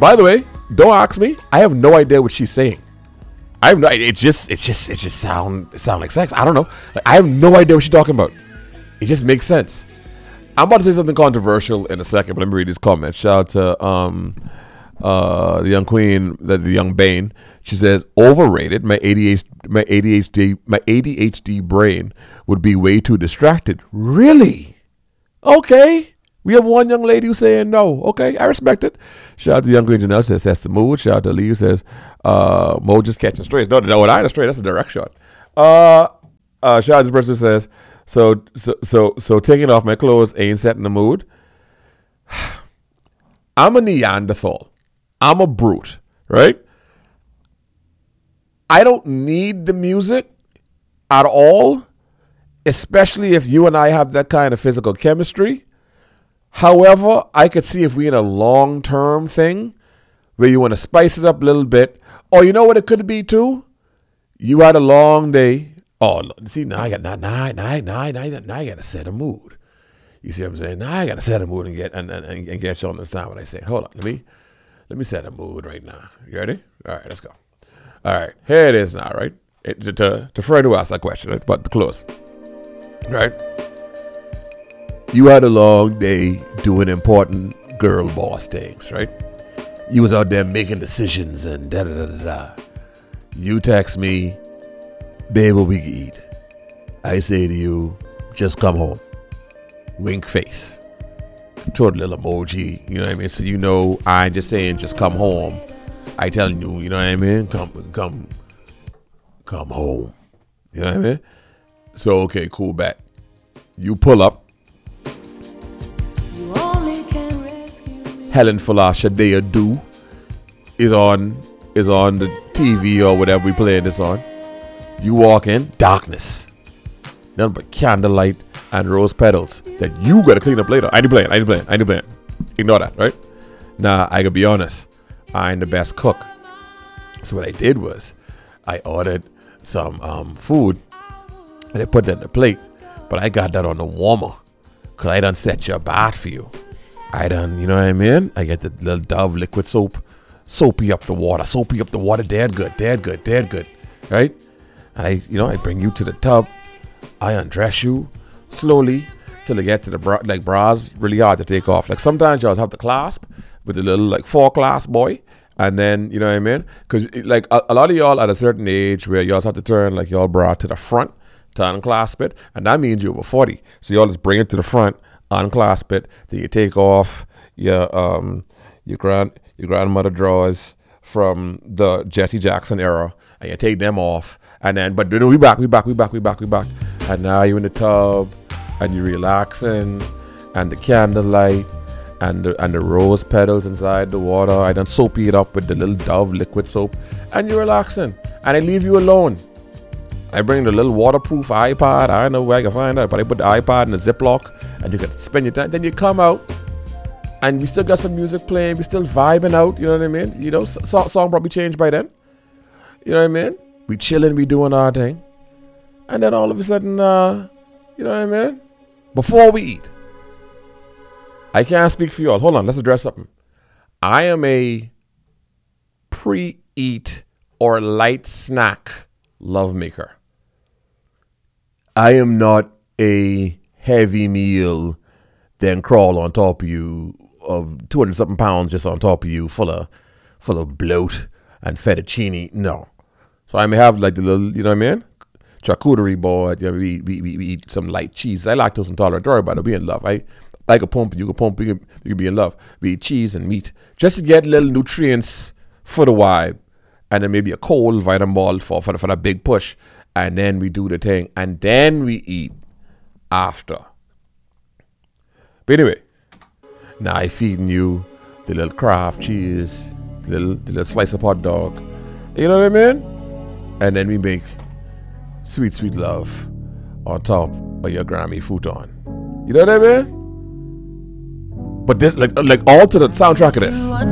By the way, don't ask me. I have no idea what she's saying. I have no. It just sound like sex. I don't know. Like, I have no idea what she's talking about. It just makes sense. I'm about to say something controversial in a second, but let me read these comments. Shout out to the young queen, the young Bane. She says, overrated. My ADHD brain would be way too distracted. Really? Okay. We have one young lady who's saying no. Okay, I respect it. Shout out to the young queen Janelle, says that's the mood. Shout out to Lee, who says Mo just catching strays. No, I ain't a stray. That's a direct shot. Shout out to this person who says so taking off my clothes ain't setting the mood. I'm a Neanderthal. I'm a brute, right? I don't need the music at all, especially if you and I have that kind of physical chemistry. However, I could see if we in a long-term thing where you want to spice it up a little bit. Or you know what it could be too? You had a long day. Oh, see, now I got to set a mood. You see what I'm saying? Now I got to set a mood and get you to understand what I say. Hold on, let me set a mood right now. You ready? All right, let's go. All right, here it is now, right? To Fred who asked that question, right? But to close, right? You had a long day doing important girl boss things, right? You was out there making decisions and da-da-da-da-da. You text me, babe, what we can eat. I say to you, just come home. Wink face. Throw a little emoji, you know what I mean? So you know I ain't just saying just come home. I telling you, you know what I mean? Come home. You know what I mean? So, okay, cool, bet. You pull up. Helen Falasha Do is on the TV or whatever we playing this on. You walk in, darkness. Nothing but candlelight and rose petals that you gotta clean up later. I ain't playing. Ignore that, right? Now, I gotta be honest. I ain't the best cook. So what I did was I ordered some food and I put that in the plate. But I got that on the warmer because I done set your bath for you. I done, you know what I mean? I get the little Dove liquid soap, soapy up the water, dead good, right? And I bring you to the tub, I undress you slowly till I get to the bras really hard to take off. Like sometimes y'all have the clasp with the little 4-class boy, and then you know what I mean? Because like a lot of y'all at a certain age where y'all have to turn like y'all bra to the front to unclasp it, and that means you're over 40. So y'all just bring it to the front, unclasp it, then you take off your grandmother drawers from the Jesse Jackson era, and you take them off, and then but we back, and now you're in the tub, and you're relaxing, and the candlelight, and the rose petals inside the water. I done soapy it up with the little Dove liquid soap, and you're relaxing, and I leave you alone. I bring the little waterproof iPod. I don't know where I can find that, but I put the iPod in a Ziploc, and you can spend your time. Then you come out, and we still got some music playing. We still vibing out. You know what I mean? You know, song probably changed by then. You know what I mean? We chilling, we doing our thing, and then all of a sudden, you know what I mean? Before we eat, I can't speak for y'all. Hold on, let's address something. I am a pre-eat or light snack lovemaker. I am not a heavy meal, then crawl on top of you of 200 something pounds just on top of you, full of bloat and fettuccine. No. So I may have like the little, you know what I mean? Charcuterie board. You know, we eat some light cheese. I lactose intolerant. Don't worry about it. We in love. I can pump. You can pump. You can be in love. We eat cheese and meat just to get little nutrients for the vibe, and then maybe a cold vitamin ball for the big push, and then we do the thing, and then we eat after. But anyway, now I feeding you the little Kraft cheese, the little slice of hot dog. You know what I mean? And then we make sweet, sweet love on top of your Grammy futon. You know what I mean? But this, like all to the soundtrack of this.